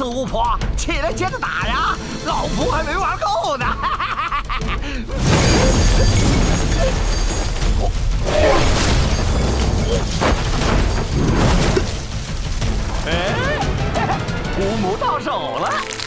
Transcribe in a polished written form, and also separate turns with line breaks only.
四巫婆，起来接着打呀！老夫还没玩够呢。哎，乌木到手了。